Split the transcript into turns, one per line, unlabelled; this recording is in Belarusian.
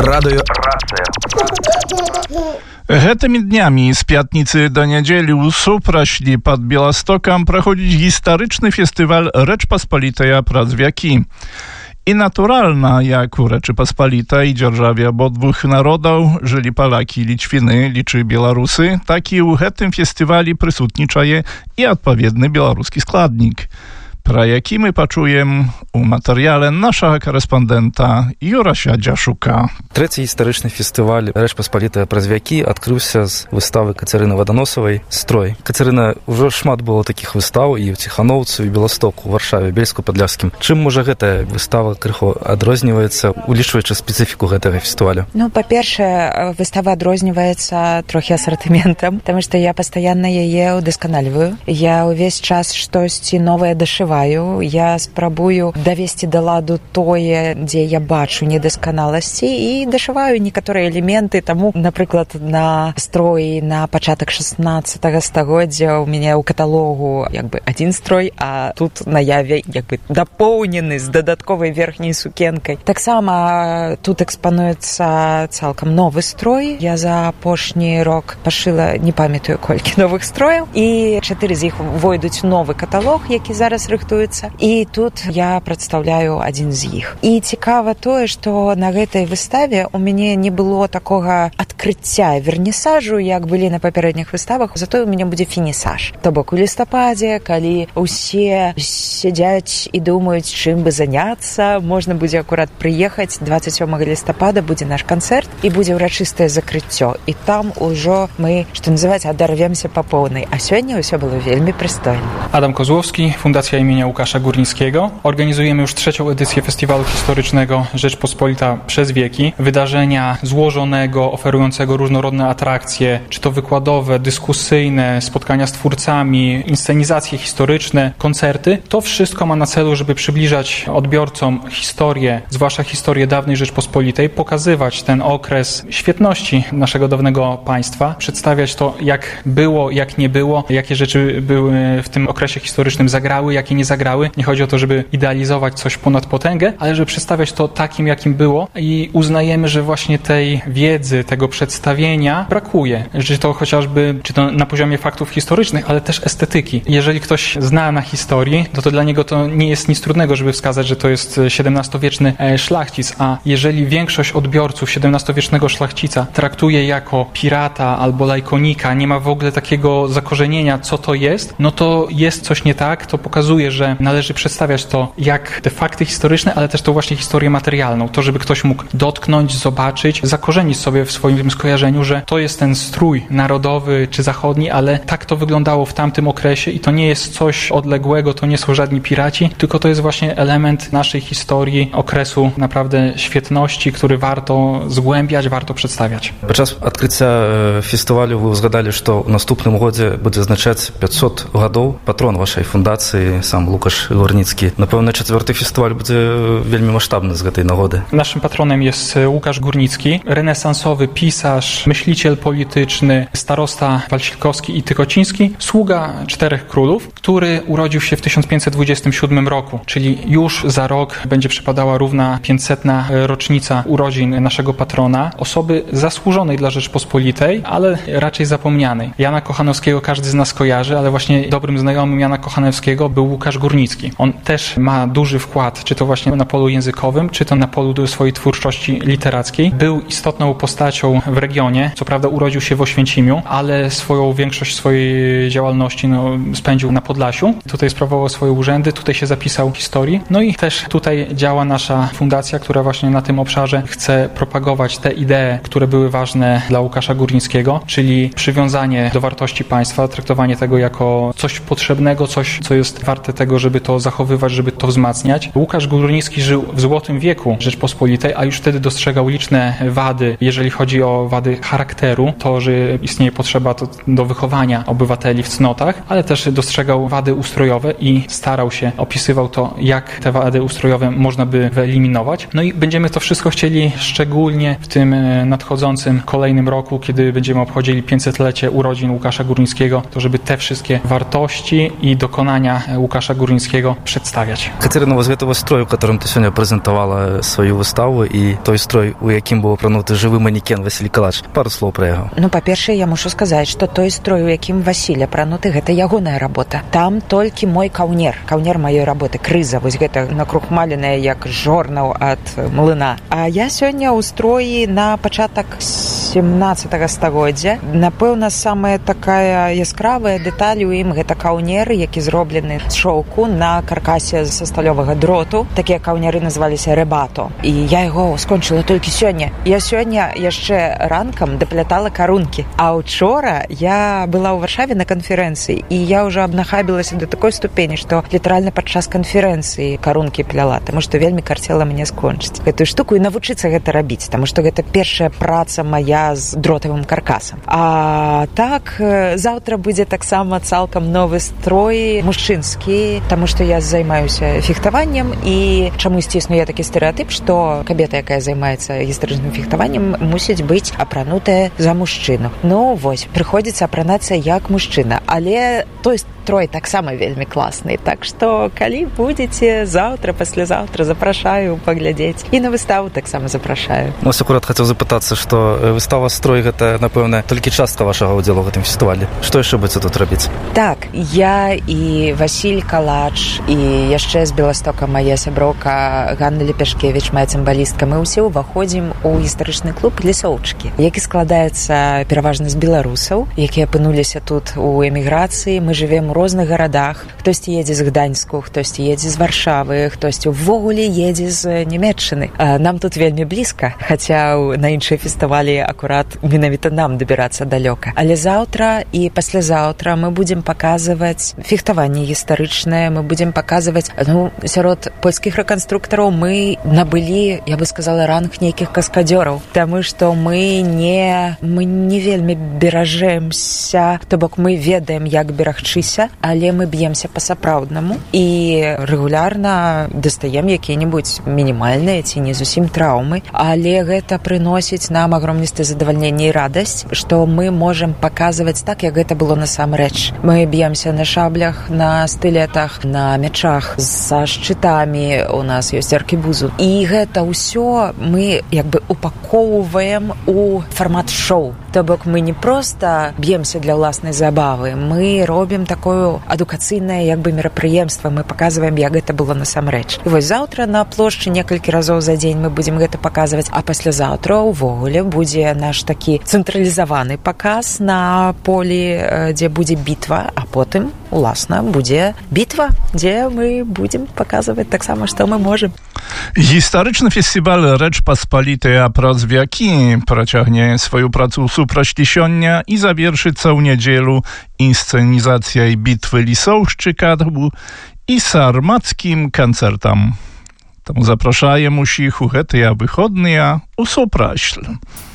Radio
Гэтымі днямі з пятніцы да нядзелі ў супрацьлі пад Беластокам праходзіць гістарычны фестываль Рэч Паспалітая праз вякі. І натуральна, як у Рэчы Паспалітай і дзяржаве абодвух народаў жылі палякі, лічвіны, лічы беларусы, так і ў гэтым фестывалі прысутнічае і адпаведны беларускі складнік, пра які мы пачуем у матэрыяле нашага корэспандэнта Юрася Дзяшука.
Трэці гістарычны фестываль Рэч Паспалітая праз вякі адкрыўся з выставы Кацярыны Ваданосавай «Строй». Кацярына, ўжо шмат было такіх выстаў і ў Ціханоўцы, і ў Беластоку, у Варшаве, Бельску-Падляшскім. Чым, можа, гэтая выстава крыху адрозніваецца, улічваючы спецыфіку гэтага фестывалю?
Па-першае, выстава адрозніваецца трохі асартыментам, таму што я пастаянна яе удасканальваю. Я ўвесь час штосьці новае дашываю. Я спрабую давесці да ладу тое, дзе я бачу недасканаласці, і дашываю некаторыя элементы. Таму, напрыклад, на строі на пачатак 16 стагоддзя у мяне ў каталогу адзін строй, а тут наяве дапоўнены з дадатковай верхняй сукенкай. Таксама тут экспануецца цалкам новы строй. Я за апошні рок пашыла, не памятаю колькі новых строяў, і 4 з іх войдуць у новы каталог, які зараз рыхтуецца. І тут я прадстаўляю адзін з іх. І цікава тое, што на гэтай выставе у мяне не было такога адкрыцця вернісажу, як былі на папярэдніх выставах, затое у мяне будзе фінісаж. То бок у лістападзе, калі ўсе сядзяць і думаюць, чым бы заняцца, можна будзе акурат прыехаць. 27 лістапада будзе наш канцэрт і будзе ўрачыстае закрыццё. І там ужо мы, што называць, адарвемся па поўнай. А сёння ўсё было вельмі прыстойна.
Adam Kozłowski, Fundacja imienia Łukasza Górnickiego. Organizujemy już 3. edycję Festiwalu Historycznego Rzeczpospolita przez wieki. Wydarzenia złożonego, oferującego różnorodne atrakcje, czy to wykładowe, dyskusyjne, spotkania z twórcami, inscenizacje historyczne, koncerty. To wszystko ma na celu, żeby przybliżać odbiorcom historię, zwłaszcza historię dawnej Rzeczpospolitej, pokazywać ten okres świetności naszego dawnego państwa, przedstawiać to, jak było, jak nie było, jakie rzeczy były w tym okresie historycznym zagrały, jakie nie zagrały. Nie chodzi o to, żeby idealizować coś ponad potęgę, ale żeby przedstawiać to takim, jakim było, i uznajemy, że właśnie tej wiedzy, tego przedstawienia brakuje. Czy to chociażby, czy to na poziomie faktów historycznych, ale też estetyki. Jeżeli ktoś zna na historii, to dla niego to nie jest nic trudnego, żeby wskazać, że to jest XVII-wieczny szlachcic, a jeżeli większość odbiorców XVII-wiecznego szlachcica traktuje jako pirata albo lajkonika, nie ma w ogóle takiego zakorzenienia, co to jest, no to jest coś nie tak. To pokazuje, że należy przedstawiać to jak te fakty historyczne, ale też to właśnie historię materialną. To, żeby ktoś mógł dotknąć, zobaczyć, zakorzenić sobie w swoim skojarzeniu, że to jest ten strój narodowy czy zachodni, ale tak to wyglądało w tamtym okresie i to nie jest coś odległego, to nie są żadni piraci, tylko to jest właśnie element naszej historii, okresu naprawdę świetności, który warto zgłębiać, warto przedstawiać.
Podczas odkrycia festiwalu wy uzgadali, że w następnym roku będzie znaczyć 500 lat. Patron waszej fundacji, sam Łukasz Górnicki. Na pewno 4. festiwal będzie wielmi masштабny z tej nagody.
Naszym patronem jest Łukasz Górnicki, renesansowy pisarz, myśliciel polityczny, starosta walsilkowski i tykociński, sługa 4 królów, który urodził się w 1527 roku, czyli już za rok będzie przypadała równa 500. rocznica urodzin naszego patrona, osoby zasłużonej dla Rzeczpospolitej, ale raczej zapomnianej. Jana Kochanowskiego każdy z nas kojarzy, ale właśnie dobrym znajomym Jana Kochanowskiego był Łukasz Górnicki. On też ma duży wkład, czy to właśnie na polu językowym, czy to na polu swojej twórczości literackiej. Był istotną postacią w regionie. Co prawda urodził się w Oświęcimiu, ale większość swojej działalności spędził na Podlasiu. Tutaj sprawował swoje urzędy, tutaj się zapisał w historii. No i też tutaj działa nasza fundacja, która właśnie na tym obszarze chce propagować te idee, które były ważne dla Łukasza Górnickiego, czyli przywiązanie do wartości państwa, traktowanie tego jako coś potrzebnego, coś, co jest warte tego, żeby to zachowywać, żeby to wzmacniać. Łukasz Górnicki żył w złotym wieku Rzeczpospolitej, a już wtedy dostrzegał liczne wady, jeżeli chodzi o wady charakteru, to, że istnieje potrzeba do wychowania obywateli w cnotach, ale też dostrzegał wady ustrojowe i starał się, opisywał to, jak te wady ustrojowe można by wyeliminować. No i będziemy to wszystko chcieli szczególnie w tym nadchodzącym kolejnym roku, kiedy będziemy obchodzili 500-lecie urodzin Łukasza Górnickiego, to żeby te wszystkie wartości i dokonania Łukasza Łukasza Górnickiego przedstawiać.
Катерина, вот этого строю, которым ты сегодня презентовала свою выставу, и той строй, у яким был апрануты живы манекен Василий Калач. Пару слов про яго.
Ну, па-першае, я мушу сказаць, што той строй, у якім Васіль апрануты, гэта ягоная работа. Там толькі мой каўнер маёй работы, крыза, вось гэта накрухмаленая, як жорнаў ад млына. А я сёння ў строі на пачатак 17 стагоддзя. Напэўна, самая такая яскравая дэталь у ім гэта каўнер, які зроблены з шоўку на каркасе са сталёвага дроту. Такія каўнеры называліся рэбато. І я яго скончыла толькі сёння. Я сёння яшчэ ранкам даплятала карункі. А учора я была ў Варшаве на канферэнцыі, і я ўжо абнахабілася да такой ступені, што літаральна падчас канферэнцыі карункі пляла, таму што вельмі карцела мне скончыць гэтую штуку і навучыцца гэта рабіць, таму што гэта першая праца мая з дротавым каркасам. А так, заўтра будзе таксама цалкам новы строй мужчынскі, таму што я займаюся фехтаваннем, і чамусьці існуе такі стэрэатып, што кабета, якая займаецца гістарычным фехтаваннем, мусіць быць апранутая за мужчыну. Ну, вось, прыходзіцца апранацца як мужчына, але той строй таксама вельмі класны. Так што, калі будзеце заўтра, паслязаўтра, запрашаю паглядзець. І на выставу таксама запрашаю.
Ну, акурат хацеў запытацца, што выстава «Строй» — гэта, напэўна, толькі частка вашага ўдзелу ў гэтым фестывалі. Што яшчэ будзеце тут рабіць?
Так, я і Васіль Калач, і яшчэ з Беластока мая сяброўка Ганна Лепяшкевіч, моя цымбалістка, мы ўсе ўваходзім у гістарычны клуб «Лісоўчыкі», які складаецца пераважна з беларусаў, якія апынуліся тут у эміграцыі. Мы жывем у розных гарадах. Хтосьці едзе з Гданьску, хтосьці едзе з Варшавы, хтосьці ўвогуле едзе з Нямецчыны. Нам тут вельмі блізка, хаця на іншыя фестывалі акурат менавіта нам дабірацца далёка. Але заўтра і паслязаўтра мы будзем паказваць фехтаванне гістарычнае, мы будзем паказваць, сярод польскіх рэканструктараў мы набылі, я бы сказала, ранг нейкіх каскадёраў, таму што мы не вельмі беражэмся, то бок мы ведаем, як берагчыся, але мы б'емся па-сапраўднаму і рэгулярна дастаем якія-небудзь мінімальныя ці не зусім траўмы, але гэта прыносіць нам агромністае задавальненне і радасць, што мы можам паказваць так, як гэта было насамрэч. Мы б'емся на шаблях, на стылетах, на мячах, са шчытамі, у нас ёсць аркебузу. І гэта ўсё мы як бы упакоўваем у фармат шоу. То бок мы не проста б'емся для ўласнай забавы, мы робім такое адукацыйнае як бы мерапрыемства, мы паказваем, як гэта было насамрэч. І вось заўтра на плошчы некалькі разоў за дзень мы будзем гэта паказваць, а паслязаўтра ўвогуле будзе наш такі цэнтралізаваны паказ на полі, дзе будзе бітва, а потым, уласна, будзе бітва, дзе мы будзем паказваць таксама, што мы можам.
Гістарычны фестываль «Рэч Паспалітая праз вякі» працягне сваю працу супраць сёння і завершыцца ў нядзелю інсцэнізацыяй бітвы Лісоўшчыка і сармацкім канцэртам. Таму запрашаем усіх у гэтыя выходныя ў супраць.